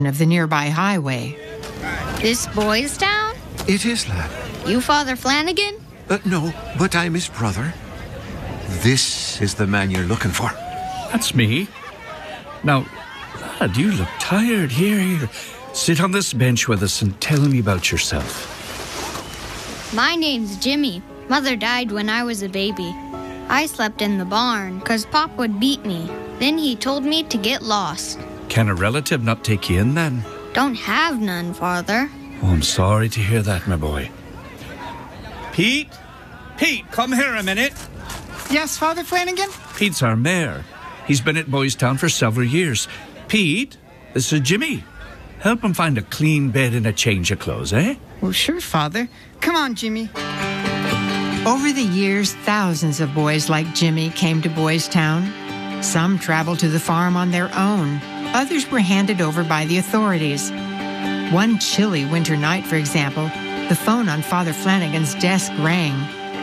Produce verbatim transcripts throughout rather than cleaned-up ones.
of the nearby highway. This Boys Town? It is, lad. You Father Flanagan? Uh, no, but I'm his brother. This is the man you're looking for. That's me. Now, lad, you look tired. Here, here. Sit on this bench with us and tell me about yourself. My name's Jimmy. Mother died when I was a baby. I slept in the barn because Pop would beat me. Then he told me to get lost. Can a relative not take you in then? Don't have none, Father. Oh, I'm sorry to hear that, my boy. Pete? Pete, come here a minute. Yes, Father Flanagan? Pete's our mayor. He's been at Boys Town for several years. Pete, this is Jimmy. Help him find a clean bed and a change of clothes, eh? Well, sure, Father. Come on, Jimmy. Over the years, thousands of boys like Jimmy came to Boys Town. Some traveled to the farm on their own. Others were handed over by the authorities. One chilly winter night, for example, the phone on Father Flanagan's desk rang.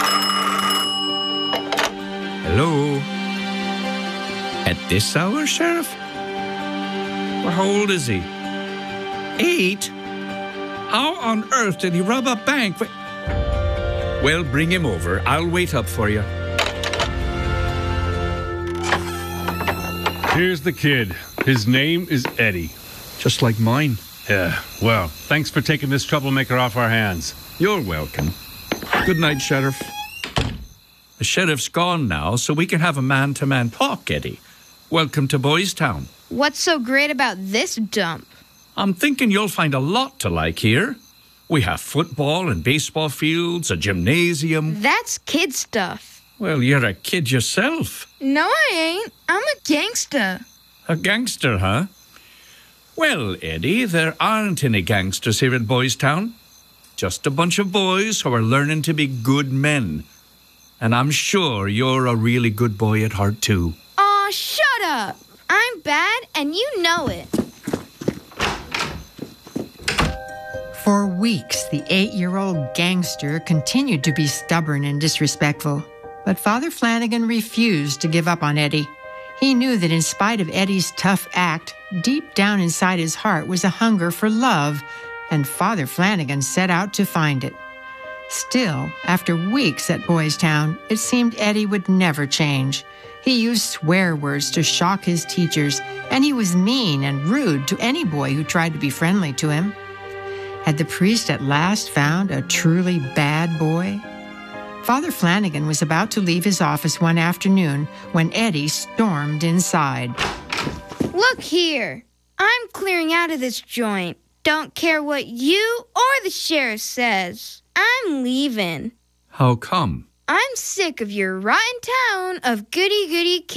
Hello? At this hour, Sheriff? Well, how old is he? Eight? How on earth did he rob a bank? Well, bring him over. I'll wait up for you. Here's the kid. His name is Eddie. Just like mine. Yeah, well, thanks for taking this troublemaker off our hands. You're welcome. Good night, Sheriff. The sheriff's gone now, so we can have a man-to-man talk, Eddie. Welcome to Boys Town. What's so great about this dump? I'm thinking you'll find a lot to like here. We have football and baseball fields, a gymnasium. That's kid stuff. Well, you're a kid yourself. No, I ain't. I'm a gangster. A gangster, huh? Well, Eddie, there aren't any gangsters here at Boys Town. Just a bunch of boys who are learning to be good men. And I'm sure you're a really good boy at heart, too. Aw, shut up. I'm bad, and you know it. For weeks, the eight-year-old gangster continued to be stubborn and disrespectful. But Father Flanagan refused to give up on Eddie. He knew that in spite of Eddie's tough act, deep down inside his heart was a hunger for love, and Father Flanagan set out to find it. Still, after weeks at Boys Town, it seemed Eddie would never change. He used swear words to shock his teachers, and he was mean and rude to any boy who tried to be friendly to him. Had the priest at last found a truly bad boy? Father Flanagan was about to leave his office one afternoon when Eddie stormed inside. Look here. I'm clearing out of this joint. Don't care what you or the sheriff says. I'm leaving. How come? I'm sick of your rotten town of goody-goody kids.